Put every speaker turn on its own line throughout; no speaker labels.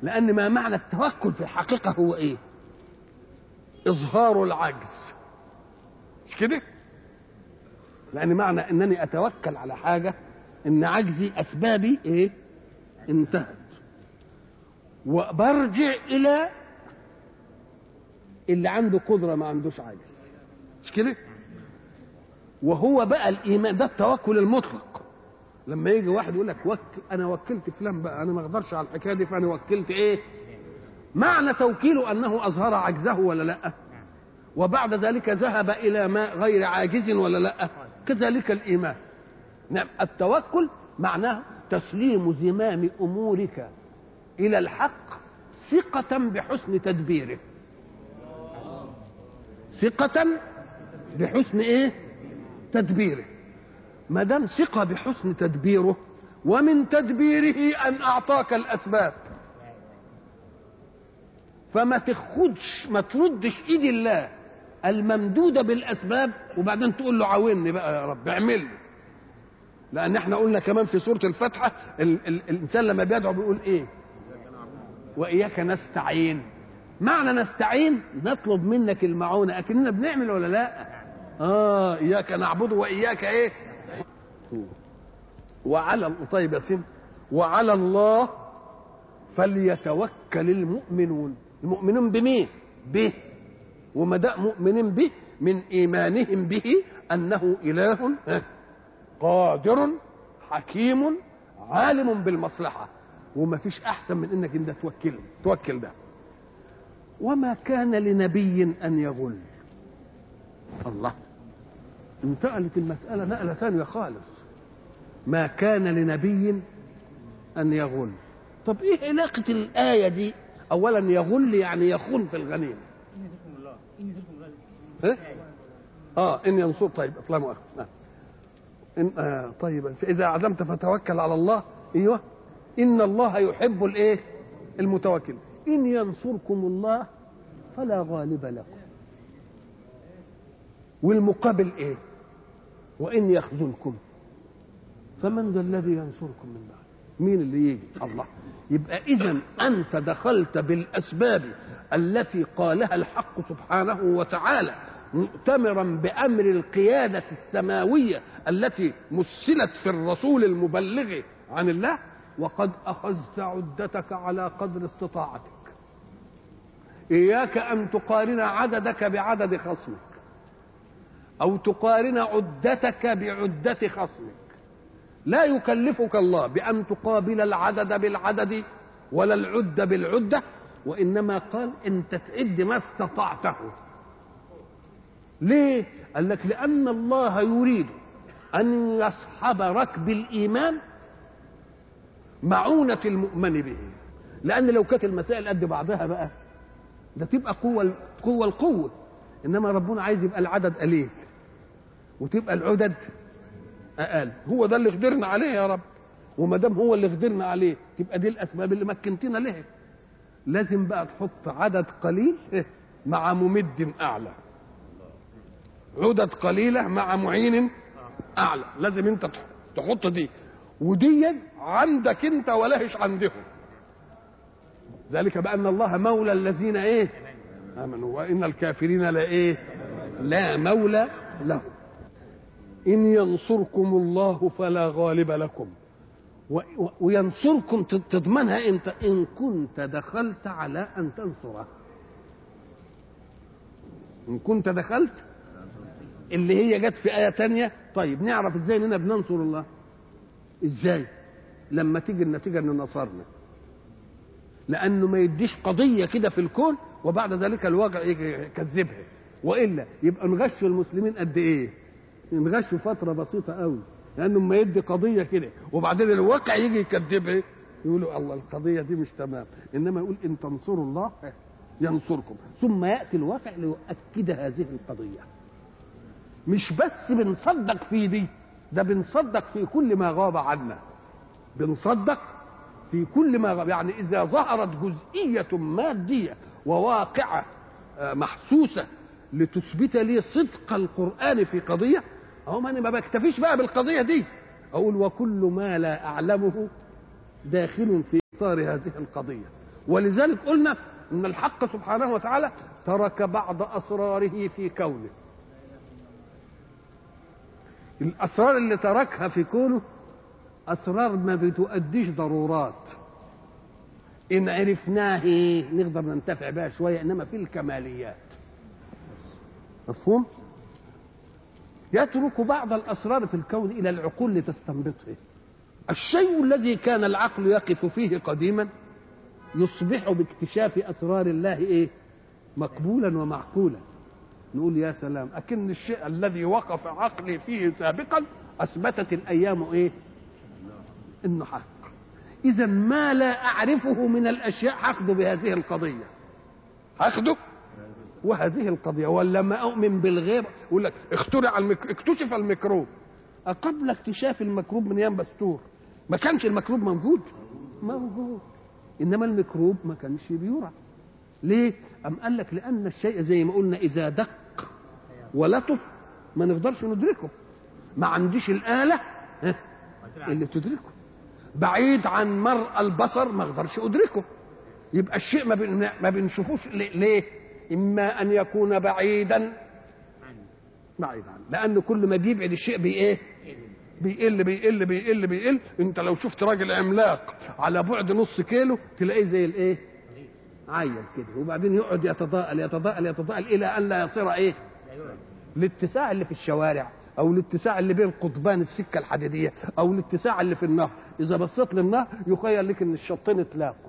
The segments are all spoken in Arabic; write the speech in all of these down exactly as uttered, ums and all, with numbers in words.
لأن ما معنى التوكل في الحقيقة هو إيه؟ إظهار العجز، مش كده؟ لأن معنى أنني أتوكل على حاجة إن عجزي أسبابي إيه؟ انتهت، وبرجع إلى اللي عنده قدرة ما عندوش عجز، مش كده؟ وهو بقى الإيمان ده التوكل المطلق. لما يجي واحد يقول لك وك أنا وكلت فلان بقى، أنا ما أقدرش على الحكاية دي فأنا وكلت إيه؟ معنى توكيله أنه أظهر عجزه ولا لأ؟ وبعد ذلك ذهب إلى ما غير عاجز ولا لأ؟ كذلك الإيمان. نعم، التوكل معناه تسليم زمام أمورك إلى الحق ثقة بحسن تدبيره. ثقة بحسن إيه؟ تدبيره. ما دام ثقة بحسن تدبيره، ومن تدبيره أن أعطاك الأسباب، فما تاخدش ما تردش إيد الله الممدودة بالأسباب وبعدين تقول له عاوني بقى يا رب اعمل لي. لأن احنا قلنا كمان في سورة الفاتحة ال- ال- الإنسان لما بيدعو بيقول إيه؟ وإياك نستعين. معنى نستعين نطلب منك المعونة، أكننا بنعمل ولا لا؟ آه إياك نعبد وإياك إيه؟ وعلى طيب يا سيدي، وعلى الله فليتوكل المؤمنون. المؤمنون بمين؟ به. وما دام مؤمنين به من إيمانهم به أنه إله قادر حكيم عالم بالمصلحة، وما فيش أحسن من إنك أنت توكل توكل ده. وما كان لنبي أن يغل. الله، انتقلت المسألة نقلة ثانية خالص. ما كان لنبي أن يغل. طب إيه علاقة الآية دي؟ أولا يغل يعني يخون في الغنيمة. إيه؟ آه إن ينصر. طيب اطلعوا آه. إن آه طيب إذا عزمت فتوكل على الله. أيوه، إن الله يحب الإيه؟ المتوكل. إن ينصركم الله فلا غالب لكم. والمقابل إيه؟ وإن يخذلكم فمن ذا الذي ينصركم من بعد؟ مين اللي يجي؟ الله. يبقى إذن أنت دخلت بالأسباب التي قالها الحق سبحانه وتعالى مؤتمرا بأمر القيادة السماوية التي مثلت في الرسول المبلغ عن الله، وقد أخذت عدتك على قدر استطاعتك. إياك أن تقارن عددك بعدد خصمك، أو تقارن عدتك بعدة خصمك. لا يكلفك الله بأن تقابل العدد بالعدد ولا العدة بالعدة، وإنما قال أنت تعد ما استطعته. ليه؟ قال لك لأن الله يريد أن يصحب ركب الإيمان معونة المؤمن به. لأن لو كانت المسائل قد بعضها بقى ده تبقى قوة قوة القوة، إنما ربنا عايز يبقى العدد قليل وتبقى العدد أقل. هو ده اللي قدرنا عليه يا رب، وما دام هو اللي قدرنا عليه تبقى دي الأسباب اللي مكنتنا له. لازم بقى تحط عدد قليل مع ممد أعلى، عدد قليلة مع معين أعلى. لازم أنت تحط دي، ودي عندك أنت ولهش عندهم. ذلك بأن الله مولى الذين إيه؟ آمنوا وإن الكافرين لا إيه؟ لا مولى لهم. إن ينصركم الله فلا غالب لكم. وينصركم تضمنها أنت إن كنت دخلت على أن تنصره. إن كنت دخلت اللي هي جت في آية تانية. طيب نعرف إزاي إننا بننصر الله؟ إزاي؟ لما تيجي النتيجة إن نصرنا، لأنه ما يديش قضية كده في الكون وبعد ذلك الواقع يكذبها، وإلا يبقى نغش المسلمين قد إيه؟ نغش فترة بسيطة قوي، لأنه ما يدي قضية كده وبعدين الواقع يجي يكذبها يقولوا الله القضية دي مش تمام. إنما يقول إن تنصروا الله ينصركم، ثم يأتي الواقع ليؤكد هذه القضية. مش بس بنصدق في دي، ده بنصدق في كل ما غاب عنا. بنصدق في كل ما غاب، يعني إذا ظهرت جزئية مادية وواقعة محسوسة لتثبت لي صدق القرآن في قضية، أو ما أنا ما بكتفيش بقى بالقضية دي، أقول وكل ما لا أعلمه داخل في إطار هذه القضية، ولذلك قلنا ان الحق سبحانه وتعالى ترك بعض اسراره في كونه. الاسرار اللي تركها في كونه اسرار ما بتؤديش ضرورات، ان عرفناه نقدر ننتفع بها شويه، انما في الكماليات. مفهوم؟ يترك بعض الاسرار في الكون الى العقول لتستنبطه. الشيء الذي كان العقل يقف فيه قديما يصبح باكتشاف اسرار الله ايه؟ مقبولا ومعقولا. نقول يا سلام، اكن الشيء الذي وقف عقلي فيه سابقا اثبتت الايام ايه؟ انه حق. اذا ما لا اعرفه من الاشياء هاخده بهذه القضيه، هاخده وهذه القضيه. ولا ما اؤمن بالغيب يقول لك اخترع المك... اكتشف الميكروب. قبل اكتشاف الميكروب من ايام بستور ما كانش الميكروب موجود؟ موجود، انما الميكروب ما كانش بيرى. ليه؟ أم قال لك لان الشيء زي ما قلنا اذا دق ولطف ما نقدرش ندركه، ما عنديش الاله اللي تدركه، بعيد عن مرء البصر ما اقدرش ادركه. يبقى الشيء ما, بن... ما بنشوفوش. ليه؟ اما ان يكون بعيدا بعيد عنه، لان كل ما بيبعد الشيء بي ايه؟ بيقل بيقل بيقل بيقل. انت لو شفت راجل عملاق على بعد نص كيلو تلاقيه زي الايه؟ عيل كده، وبعدين يقعد يتضاءل يتضاءل يتضاءل الى ان لا يصير ايه؟ الاتساع اللي في الشوارع، او الاتساع اللي بين قضبان السكه الحديديه، او الاتساع اللي في النهر. اذا بصيت للنهر يخيل لك ان الشطين اتلاقوا.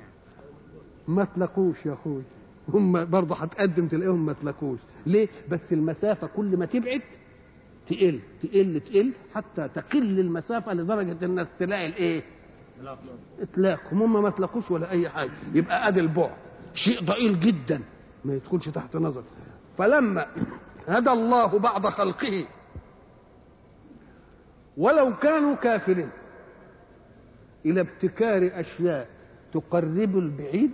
ما تلاقوش يا اخوي، هم برضه هتقدم تلاقيهم ما تلاقوش. ليه؟ بس المسافه كل ما تبعد تقل تقل تقل حتى تقل المسافه لدرجه انك تلاقي الايه؟ اطلاقهم. هم ما تلاقوش ولا اي حاجه. يبقى ادي البعد شيء ضئيل جدا ما يدخلش تحت نظر. فلما هدى الله بعض خلقه ولو كانوا كافرين الى ابتكار اشياء تقرب البعيد،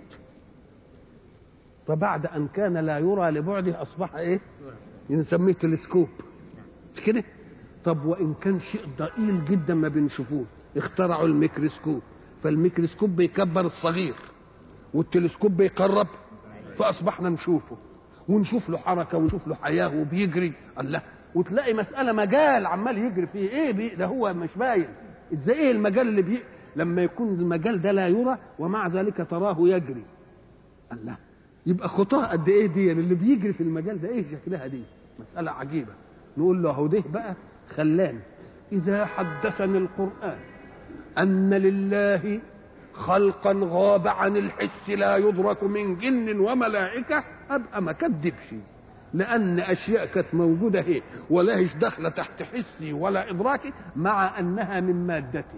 فبعد ان كان لا يرى لبعده اصبح ايه؟ نسميه تلسكوب، مش كده؟ طب وان كان شيء ضئيل جدا ما بنشوفوه، اخترعوا الميكروسكوب، فالميكروسكوب بيكبر الصغير والتلسكوب بيقرب، فاصبحنا نشوفه ونشوف له حركه ونشوف له حياه وبيجري. الله، وتلاقي مساله مجال عمال يجري فيه ايه بي ده هو مش باين. ازاي ايه المجال اللي بي لما يكون المجال ده لا يرى ومع ذلك تراه يجري؟ الله، يبقى خطاه قد ايه دي اللي بيجري في المجال ده؟ ايه شكلها دي؟ مساله عجيبه. نقول له اهو ده بقى خلاني اذا حدثني القران ان لله خلقا غاب عن الحس لا يدرك من جن وملائكه ابقى ما كذبش، لان اشياء كانت موجوده هي ولا هيش داخله تحت حسي ولا ادراكي، مع انها من مادتي،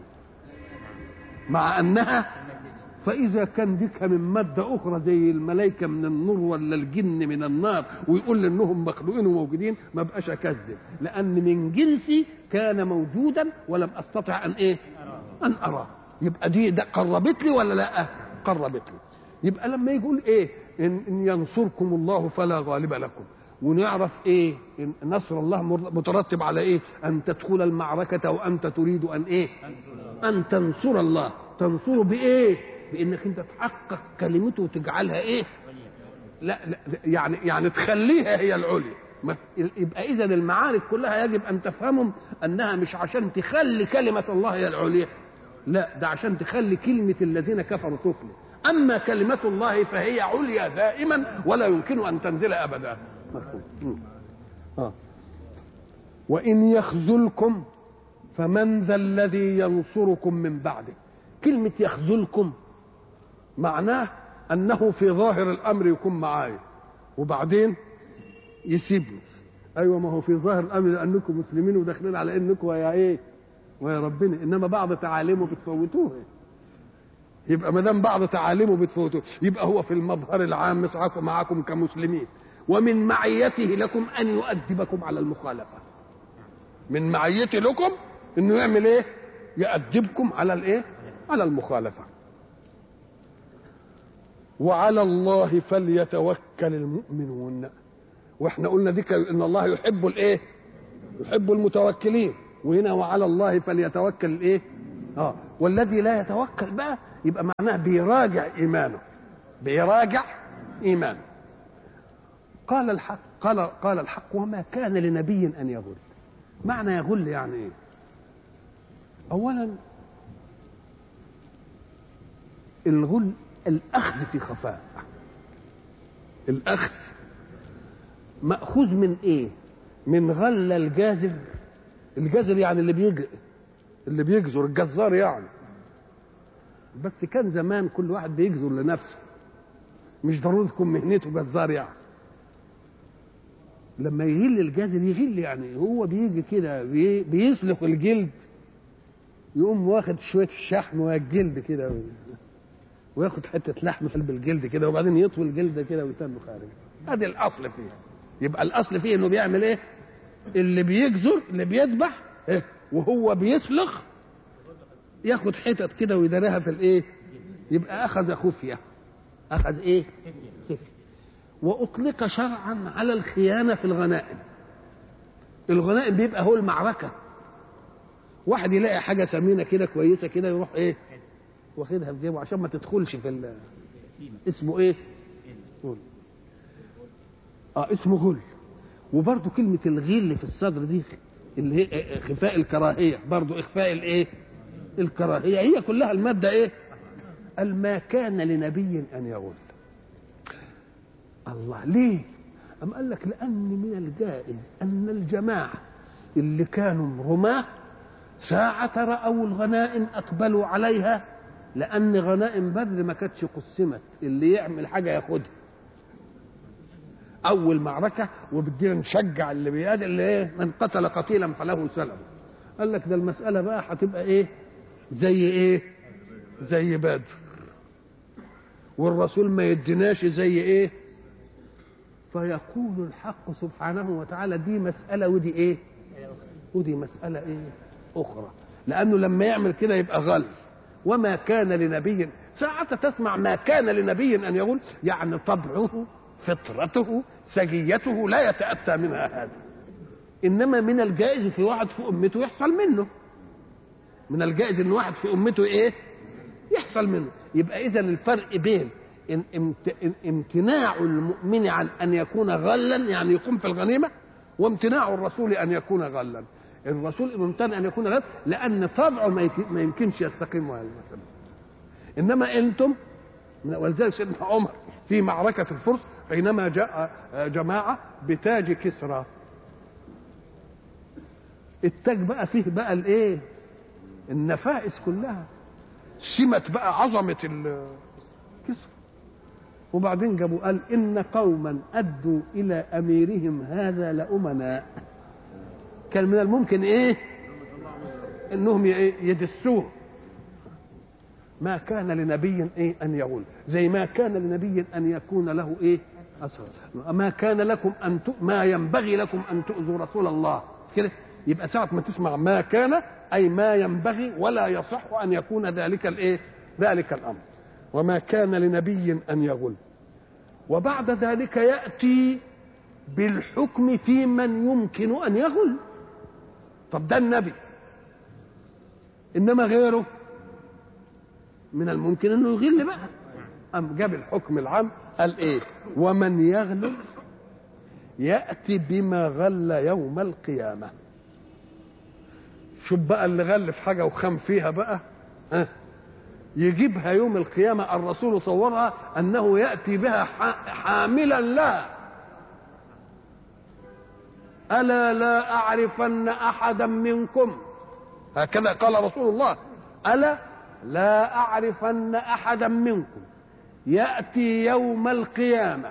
مع انها. فاذا كان ديك من ماده اخرى زي الملائكه من النور ولا الجن من النار ويقول لي انهم مخلوقين وموجودين، ما بقاش اكذب، لان من جنسي كان موجودا ولم استطع ان ايه؟ ان اراه. يبقى دي ده قربت لي ولا لا؟ قربت لي. يبقى لما يقول ايه؟ ان, إن ينصركم الله فلا غالب لكم، ونعرف ايه؟ إن نصر الله مترتب على ايه؟ ان تدخل المعركه وانت تريد ان ايه؟ ان تنصر الله. تنصره بايه؟ بانك انت تحقق كلمته وتجعلها ايه؟ لا, لا يعني يعني تخليها هي العليا. يبقى اذا المعارك كلها يجب ان تفهمهم انها مش عشان تخلي كلمه الله هي العليا، لا، ده عشان تخلي كلمه الذين كفروا سفلى. اما كلمه الله فهي عليا دائما ولا يمكن ان تنزل ابدا. مفهوم؟ اه وان يخذلكم فمن ذا الذي ينصركم من بعده. كلمه يخذلكم معناه انه في ظاهر الامر يكون معايا وبعدين يسيبني. ايوه، ما هو في ظاهر الامر لانكم مسلمين وداخلين على انكم ويا ايه؟ ويا ربنا، انما بعض تعاليمه بتفوتوها. يبقى ما دام بعض تعاليمه بتفوتوه يبقى هو في المظهر العام معكم كمسلمين، ومن معيته لكم ان يؤدبكم على المخالفه. من معيته لكم انه يعمل ايه؟ يؤدبكم على الايه؟ على المخالفه. وعلى الله فليتوكل المؤمنون. واحنا قلنا ذيك ان الله يحب الايه؟ يحب المتوكلين. وهنا وعلى الله فليتوكل الايه؟ اه والذي لا يتوكل بقى يبقى معناه بيراجع ايمانه، بيراجع ايمانه. قال الحق قال قال الحق وما كان لنبي ان يغل. معنى يغل يعني ايه؟ اولا الغل الاخذ في خفاء. الاخذ ماخوذ من ايه؟ من غل الجازر. الجازر يعني اللي بيجزر، اللي بيجزر الجزار يعني. بس كان زمان كل واحد بيجزر لنفسه، مش ضروري تكون مهنته جزار يعني. لما يغل الجازر يغل يعني هو بيجي كده بي بيسلخ الجلد، يقوم واخد شويه الشحم والجلد كده وياخد حته لحم في قلب الجلد كده وبعدين يطوي الجلد كده ويتنه خارج. ادي الاصل فيه. يبقى الاصل فيه انه بيعمل ايه؟ اللي بيجزر اللي بيذبح إيه؟ وهو بيسلخ ياخد حتت كده ويدريها في الايه؟ يبقى اخذ خفيه. اخذ ايه؟ خفيه. واطلق شرعا على الخيانه في الغنائم. الغنائم بيبقى هو المعركه، واحد يلاقي حاجه ثمينه كده كويسه كده يروح ايه؟ واخدها في جيبه عشان ما تدخلش في ال... اسمه ايه؟ غل. اه اسمه غل. وبرضه كلمه الغل في الصدر دي اللي هي خفاء الكراهيه، برضه اخفاء الايه؟ الكراهيه. هي كلها الماده ايه؟ ما كان لنبي ان يغل. الله ليه؟ أم قال لك لأن من الجائز أن الجماعة اللي كانوا رماة ساعة رأوا الغنائم أقبلوا عليها، لأن غنائم بدر ما كانتش قسمت، اللي يعمل حاجة ياخدها. أول معركة وبدينا نشجع اللي بيقاتل اللي إيه؟ من قتل قتيلا فله سلم. قال لك ده المسألة بقى هتبقى إيه؟ زي إيه؟ زي بدر. والرسول ما يديناش زي إيه؟ فيقول الحق سبحانه وتعالى دي مسألة ودي ايه؟ ودي مسألة ايه؟ أخرى. لأنه لما يعمل كده يبقى غل. وما كان لنبي، ساعة تسمع ما كان لنبي أن يقول يعني طبعه فطرته سجيته لا يتأتى منها هذا. إنما من الجائز في واحد في أمته يحصل منه. من الجائز إن واحد في أمته إيه؟ يحصل منه. يبقى إذن الفرق بين إن امتناع المؤمن عن أن يكون غلا يعني يقوم في الغنيمة، وامتناع الرسول أن يكون غلا. الرسول ممتنع أن يكون غلا لأن طبعه ما يمكنش يستقيم على المسألة. إنما أنتم، ولذلك سيدنا عمر في معركة الفرس بينما جاء جماعة بتاج كسرى، التاج بقى فيه بقى الايه؟ النفائس كلها، سمت بقى عظمة الكسرى. وبعدين جابوا قال إن قوما أدوا إلى أميرهم هذا لأمناء. كان من الممكن إيه؟ إنهم يدسوه. ما كان لنبي إيه أن يغل، زي ما كان لنبي أن يكون له إيه؟ أسرى. ما كان لكم أن ت... ما ينبغي لكم أن تؤذوا رسول الله كده. يبقى ساعة ما تسمع ما كان أي ما ينبغي ولا يصح أن يكون ذلك الإيه؟ ذلك الأمر. وما كان لنبي أن يغل. وبعد ذلك يأتي بالحكم في من يمكن أن يغل. طب ده النبي، إنما غيره من الممكن أنه يغل بقى. أم جاب الحكم العام قال إيه؟ ومن يغل يأتي بما غل يوم القيامة. شوف بقى اللي غل في حاجة وخام فيها بقى أه؟ يجيبها يوم القيامة. الرسول صورها أنه يأتي بها حاملا لها. ألا لا أعرفن أحدا منكم، هكذا قال رسول الله، ألا لا أعرفن أحدا منكم يأتي يوم القيامة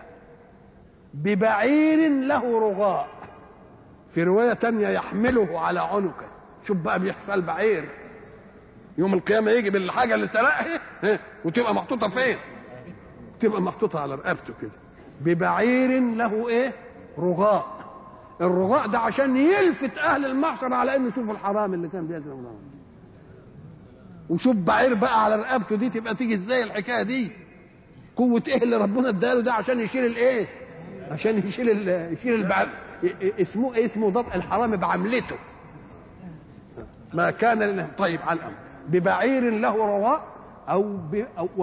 ببعير له رغاء، في رواية تانية يحمله على عنقه. شوف بقى بيحصل بعير يوم القيامة يجي بالحاجة اللي سرقها وتبقى محطوطة فين؟ تبقى محطوطة على رقبته كده ببعير له ايه؟ رغاء. الرغاء ده عشان يلفت اهل المحشر على انه شوفوا الحرام اللي كان بيزرع لهم. وشوف بعير بقى على رقبته دي تبقى تيجي ازاي الحكايه دي؟ قوه ايه اللي ربنا اداله ده عشان يشيل الايه؟ عشان يشيل ال يشيل البعير. اسمه ايه؟ اسمه ضبط الحرام بعملته. ما كان لنا. طيب على الامر ببعير له رواء أو, ب... أو